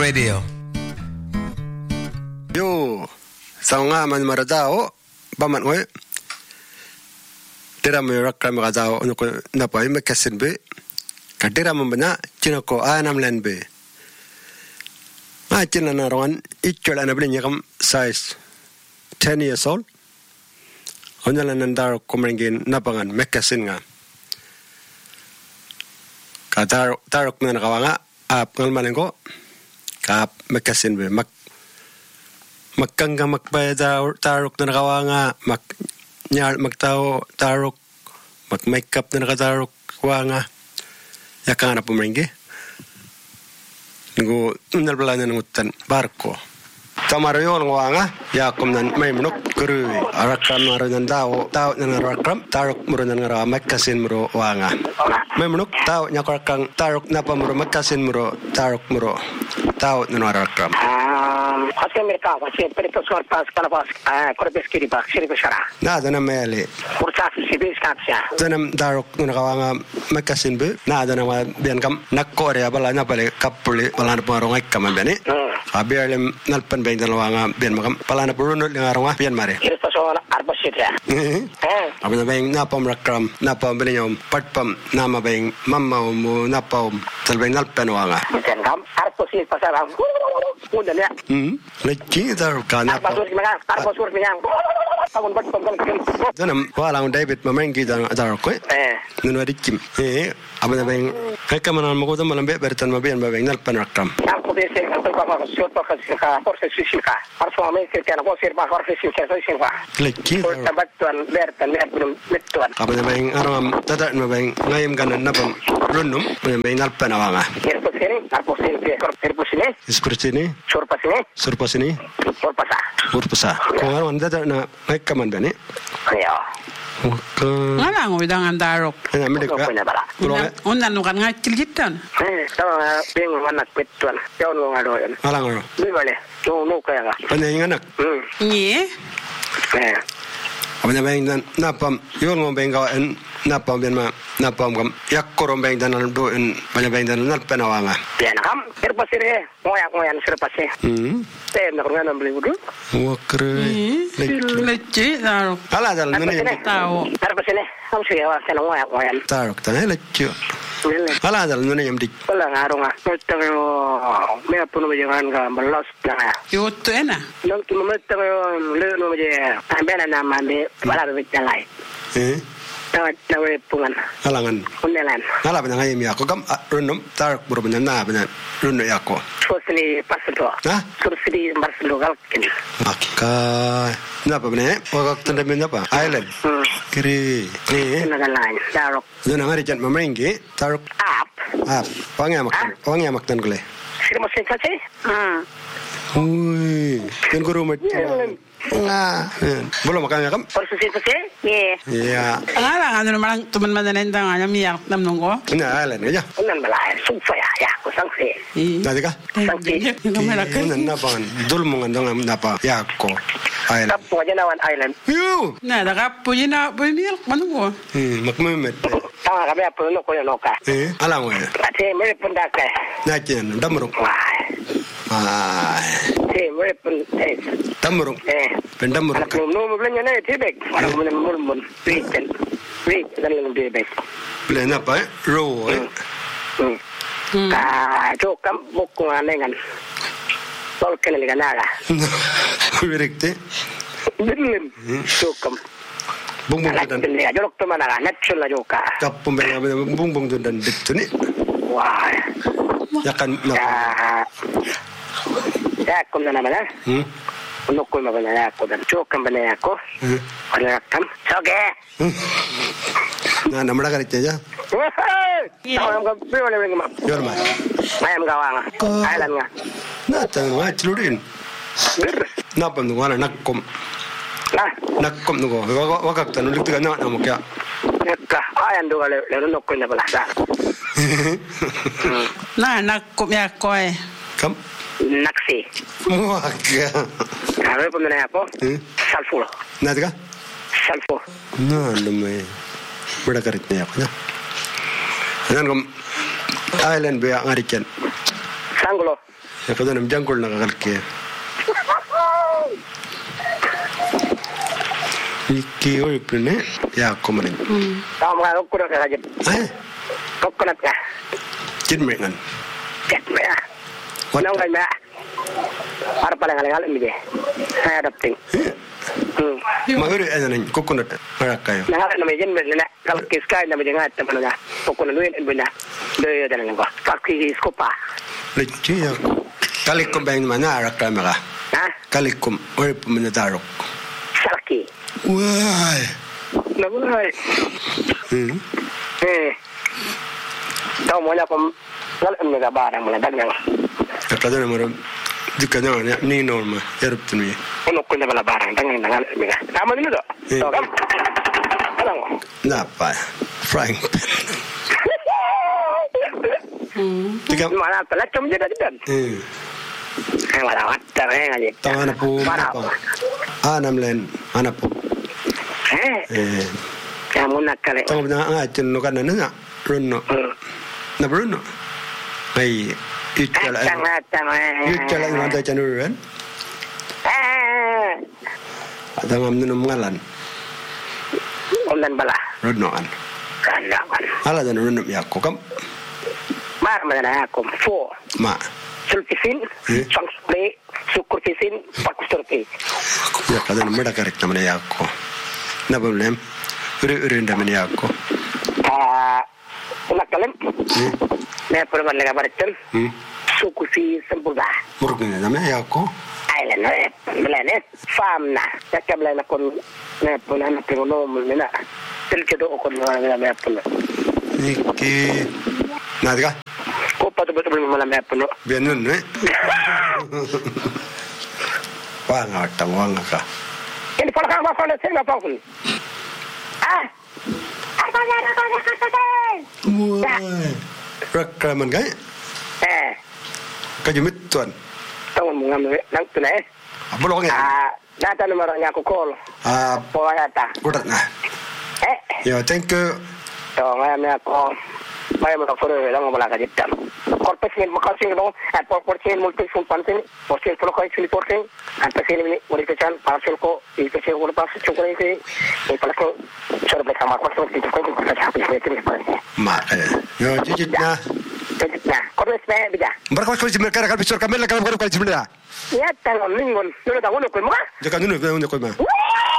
Radio. Yo, saunga man maradao, baman ngoy. Tira mo rakram maradao, ano ko napay makasin be. Kadira mo bana, chinako anam len be. China na rongan, itchol ana blinya kam size 10 years old. Onyalan nandar kumringin napangan makasin nga. Tarok na nakawanga, ngalmanin ko, makasin be, magkangga magbayad tarok na nakawanga, magtao tarok, mag-makeup na nakatarok wanga, yakang na pumaringgi. Ngu, nalpala na nangutan, barko. Tamarayo ng wanga, yakom na may munok, kuru, arakam na rin tao na narakam, tarok mo rin nga magkasin mo wanga. May munok, tao niya karakang tarok na pa mo magkasin mo tarok mo tao na narakam. Kasi mereka, kasi perito sorpas kalabas, korpes kiri ba, siri ko sara. Nada na mayali. Kursa si bis kapsya. Tanam tarok na nakawanga magkasin be, nada na biyan kam, nakkorya bala na pala kapuli, bala na parong ay kamabani. Abiarlem nalpan bayin dalawanga biyan makam, pala na purunod ng araw biyan mare. Kiri pa so arbas sitya. Abi na bayin napam rakram, napam binyom, patpam, nama bayin mamma mo napam, talbayin nalpan wanga. Biyan kam, arbas sit pa sa udah ya. Lagi tarok kana. Arbas sur biyan. Tagun bat pam. Tanam walang David mamenggi tarok ko. Nunwari kim. Abi na bayin kamanan mo ko to malambe bertan mabiyan bayin nalpan rakram. Dese kanto pa siot pa ka forse sisika arso ame ke kana ko sirba forse sisika so sinwa Lagi tabatuan bertan metuan apa namanya orang tadak namanya ngayam kanan napam runum namanya nalpa nawanga seperti ini surpas ini surpasa kung ano tadak na kaman bani ayo Ngala ngo bidangan darok. Ana medeka. Undan nukan ngacil gitan. Tawa bingung anak petuan. Jauh ngadoyan. Alang ro. Ni bale. Jauh nu kaya ga. Panay anak. Ni. Apa namanya napam yon mo benga en napam ben ma napam kam yakkorom beng danan do en banya beng danan nalpa nawanga. Pian kam terpasire ngoyak serpase. Tem nak ngana beli wudu. Wakre. Lecce darok. Ala dal nani Tahu. Terpasine kamu sih ya sana ngoyak. tarok tan lecce. Ala dal nani yam dik. Wala ngarunga. Pero me puno jangan ga melos na. Yo tu ena. Nang kilometer le no je. Ambena na mande bala be jalai. Tawe pungan. Alangan. Unelan. Ala bana ngayam ya ko kam runum tarok buru bana na bana runno yakko. Sosni pasdo. Sursidi marsdo galkin. Akka napa bane wakak tanda min napa island kiri Nagalan darok. Zona ngari jan mamenggi tarok Up. wangi amak tan gule Sino mo sensasi? Ui kan guru mat belum makan kam Porsu sensasi? Ye. ya Ngala ngano malang tuman madanen tang anya miyak nam nungko. na island aja Unan balai sufa ya ko sangsi. nadi ka Kamera kan. unan napa dul mo ngandong napa yakko island Tapo aja nawan island. yu Na da kapuji na punyil manungko. makmemet Tawa kami apa no ko yonoka. alang we Ate mere pendaka. na chen damrung Te mere pen damrung pendamrung Anak no belanja na tibek. Anak mun weekend. Week dan tibek. beli napa ro Jokam buku anengan. Tol kenal ganara. Berikti Dilim. Jokam. bung Anak dan dia jorok tu mana natural lah joka. kapung bung dan itu ni Wah. ya kan Ya aku mana mana. Untuk kau mana ya aku dan jokam mana aku. Ada kam. Soge. nah nama dah kerja aja Tahu kau boleh boleh ngam. jual mah Ayam gawang. Island ngah. nah tangan mah celurin napa tu mana nakkom Nah. nakkom tu wakak tan ulik tu kan nak nama kya Nekah ayam dua le nuk kau ni belah. Na nakkom ya koy. kam Naksi. muaka Kalau pun mana apa? Salful. nah tu kan Salful. nah nama beda kerja apa ya kan kam island be ngarikan Sanglo. Ya kada nam jangkul na kalke. Iki oi pune ya komanin. Tahu nggak aku udah kaget. Coconut ya. Jinmengan. Ya. Mana nggak mbak? Para paling aling-aling dia. Saya adapting. Magari ada nih coconut marakayo. Nah, namanya jinmen na kalau kiskai namanya nggak teman na. Coconut itu benar. Dia ada nggak? Kaki skopa. Lucu ya. Kalikum bang mana arakam ka? Kalikum oi pumena darok. Salaki. Wah. Nabuhay. Tahu mo na kung ngalan mga barang mga dagang. Kada na maro dikanya ni norma yarap tunu. Ano ko na mga barang dagang ngalan mga. Tama nito. So kam. Alam mo. Napa. Frank. Tiga mana pala cuma jadi dan. Wala watta ngaji. Tama na po. Anam len anapo. Kamu nak kali. Tama na nga tinu kana na Bruno. Na Bruno. Ay itala. Itala nga ta chanuran. Ada ngam nunum ngalan. Ulan bala. Bruno an. Kandakan. Ala dan Bruno ya ko kam. Mar mana aku fo. Ma. Sultisin, sangsle, sukurtisin, pakusturti. Ya kada meda correct namanya ya ko. Na problem. Uri ndamani ya ko. Unak kalian. Nah, perempuan lega barcel. Sukusi sempurna. Murugnya namanya ya ko. Island, belane, farm na. Cakap belane kon, nah punan peronom, na. Telkedo kon na pun. Iki. Nada. Ko betul-betul malam pun. Bianun, Wanga tawanga ka. Ini pala ka ba pala sing apa pun. Apa ya Rekaman gay? Kajumit tuan. Tahu mengam nang tunai. Bolong ya. Data nomornya aku call. Pokoknya tak. Udah nah. Ya, thank you. Tahu nggak aku. Mai mo ko ro lang wala ka ditam. Corporation mo kasi no, at corporation multi function, portion pro ko actually portion, at kasi ni uri ka chan parcel ko, kasi ko pa sa chukre ko, pala ko sure ba sama ko so dito ko sa happy meeting pa. Ma, yo jijit na. Jijit na. Corporation ba? Barko ko jimmer kara kalbisor kamel la kala ko jimmer. Ya tangon ningon, no da wono ko mo. Jaka nuno ko ma.